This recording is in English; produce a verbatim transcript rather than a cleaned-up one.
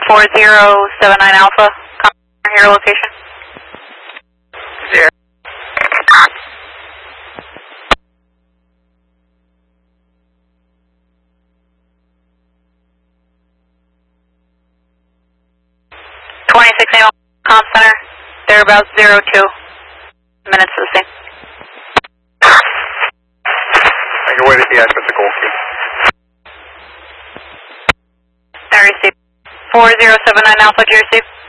four zero seven nine Alpha, confirm your location. Zero. twenty-six Naval Comm Center, they're about zero two minutes to the scene. I can wait at the access to Goldsky. I received four zero seven nine Alpha, do you receive?